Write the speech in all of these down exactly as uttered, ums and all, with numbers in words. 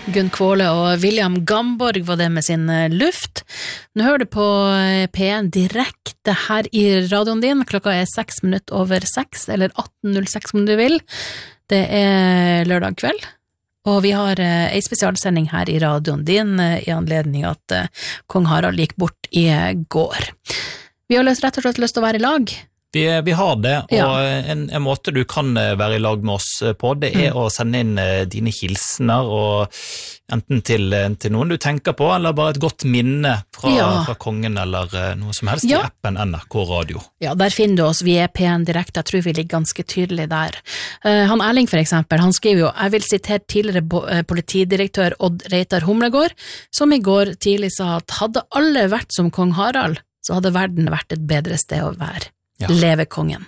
Gunn Kvåle og William Gamborg var det med sin luft. Nå hører du på P en direkte her i radioen din. Klokka er seks minutter over seks, eller atten null seks om du vil. Det er lørdag kveld, og vi har en spesialsending her i radioen din i anledning at Kong Harald gikk bort i går. Vi har lyst, rett og slett lyst til å være i lag. Vi, vi har det, og ja. en, en måte du kan være i lag med oss på, det er mm. å sende inn dine hilsener, og enten til, til noen du tenker på, eller bare et godt minne fra, ja. fra kongen, eller noe som helst ja. I appen N R K Radio. Ja, der finner du oss, vi er P en direkte, jeg tror vi ligger ganske tydelig der. Uh, han Erling for eksempel, han skriver jo, jeg vil sitere tidligere politidirektør Odd Reitar Humlegård, som i går tidlig sa at hadde alle vært som kong Harald, så hadde verden vært et bedre sted å være. Ja. Leve kongen.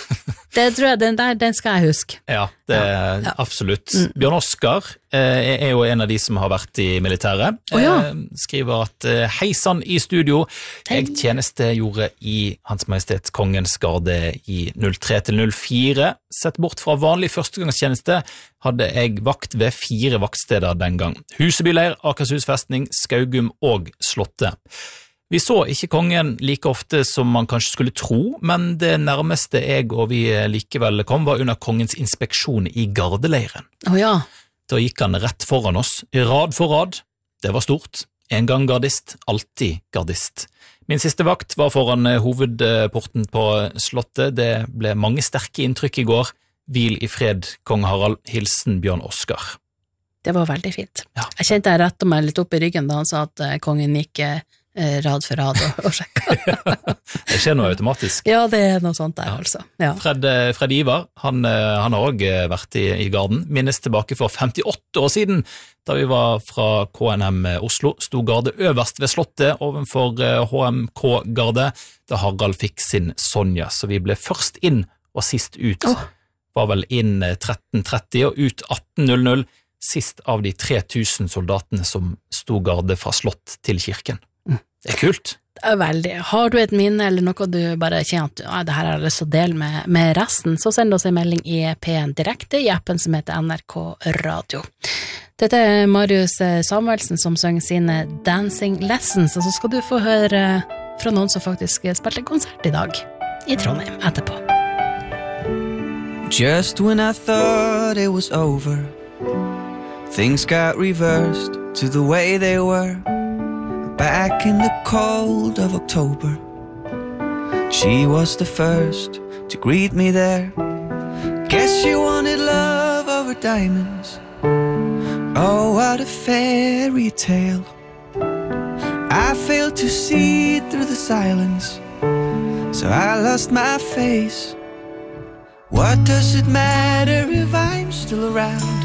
Det tror jeg, den der, den skal jeg huske. Ja, det er ja. Absolutt. Mm. Bjørn Oskar eh, er jo en av de som har vært i militæret. Oh, ja. eh, skriver at eh, hei sann i studio, jeg tjenestegjorde i Hans Majestet Kongens Garde i null tre til null fire. Sett bort fra vanlig førstegangstjeneste hadde jeg vakt ved fire vaktsteder den gang. Husebyleir, Akershus festning, Skaugum og Slottet. Vi så ikke kongen like ofte som man kanskje skulle tro, men det nærmeste jeg og vi likevel kom var under kongens inspeksjon i gardeleiren. Å oh, ja. Da gikk han rett foran oss, rad for rad. Det var stort. En gang gardist, alltid gardist. Min siste vakt var foran hovedporten på slottet. Det ble mange sterke inntrykk i går. Hvil i fred, kong Harald. Hilsen Bjørn Oskar. Det var veldig fint. Ja. Jeg kjente jeg rettet meg litt opp i ryggen da han sa at kongen gikk rad for rad og, og sjekka. Det skjer noe automatisk. Ja, det er noe sånt der, ja. Altså. Ja. Fred, Fred Ivar, han, han har også vært i, i garden. Minnes tilbake for femtiåtte år siden, da vi var fra K N M Oslo, stod garde øverst ved slottet ovenfor H M K-garde, da Harald fikk sin Sonja, så vi ble først inn og sist ut. Oh. Var vel inn tretten tretti og ut atten null null, sist av de tre tusen soldatene som stod garde fra slott til kirken. Det er kult. Det er veldig. Har du et minne eller noe du bare kjenner at ja, det her har jeg lyst til å dele med, med resten, så send oss en melding i P en direkte i appen som heter N R K Radio. Dette er Marius Samuelsen som synger sine Dancing Lessons, og så skal du få høre fra noen som faktisk spilte konsert i dag i Trondheim etterpå. Just when I thought it was over, things got reversed to the way they were. Back in the cold of October, she was the first to greet me there. Guess she wanted love over diamonds. Oh, what a fairy tale. I failed to see through the silence, so I lost my face. What does it matter if I'm still around?